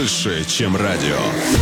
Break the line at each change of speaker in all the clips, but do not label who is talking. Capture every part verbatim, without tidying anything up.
больше, чем радио.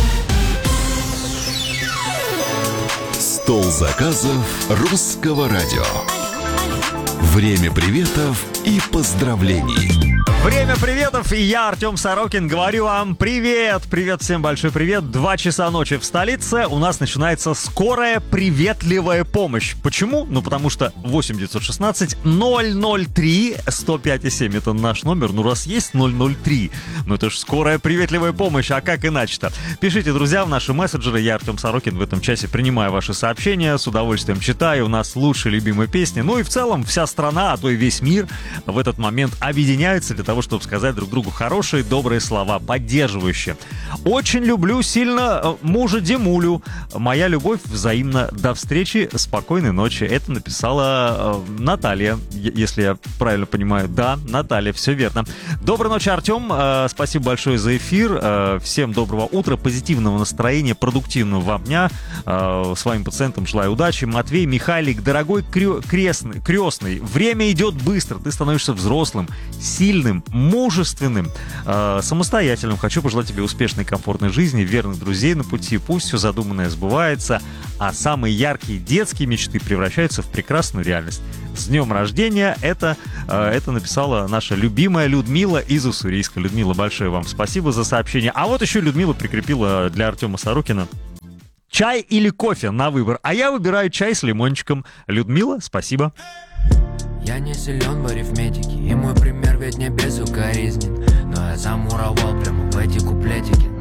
Стол заказов русского радио. Время приветов и поздравлений.
Время приветов, и я, Артем Сорокин, говорю вам привет, привет, всем большой привет. Два часа ночи в столице, у нас начинается скорая приветливая помощь. Почему? Ну, потому что восемь девятьсот шестнадцать ноль ноль три сто пять и семь, это наш номер, ну, раз есть ноль ноль три, ну, это же скорая приветливая помощь, а как иначе-то? Пишите, друзья, в наши мессенджеры, я, Артем Сорокин, в этом часе принимаю ваши сообщения, с удовольствием читаю, у нас лучшие любимые песни, ну, и в целом вся страна, а то и весь мир в этот момент объединяется для того, чтобы сказать друг другу хорошие, добрые слова, поддерживающие. Очень люблю сильно мужа Димулю. Моя любовь взаимна. До встречи, спокойной ночи. Это написала э, Наталья, если я правильно понимаю. Да, Наталья, все верно. Доброй ночи, Артем. Э, спасибо большое за эфир. Э, всем доброго утра, позитивного настроения, продуктивного вам дня. Э, своим пациентам желаю удачи. Матвей, Михайлик, дорогой крё- крестный, крестный, время идет быстро. Ты становишься взрослым, сильным, мужественным, э, самостоятельным. Хочу пожелать тебе успешной, комфортной жизни, верных друзей на пути. Пусть все задуманное сбывается, а самые яркие детские мечты превращаются в прекрасную реальность. С днем рождения! Это, э, это написала наша любимая Людмила из Уссурийска. Людмила, большое вам спасибо за сообщение. А вот еще Людмила прикрепила для Артема Сорокина чай или кофе на выбор. А я выбираю чай с лимончиком. Людмила, спасибо.
Я не силен в арифметике, и мой пример ведь не безукоризнен. Но я замуровал прямо в эти куплетики.